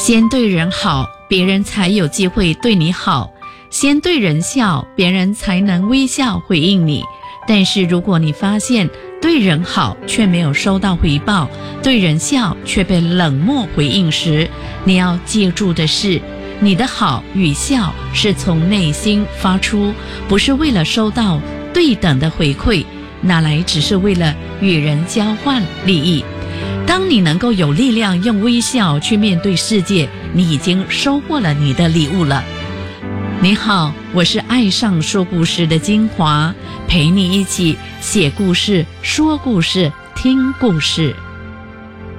先对人好，别人才有机会对你好；先对人笑，别人才能微笑回应你。但是如果你发现对人好却没有收到回报，对人笑却被冷漠回应时，你要记住的是，你的好与笑是从内心发出，不是为了收到对等的回馈，哪来只是为了与人交换利益。当你能够有力量用微笑去面对世界，你已经收获了你的礼物了。你好，我是爱上说故事的金华，陪你一起写故事、说故事、听故事。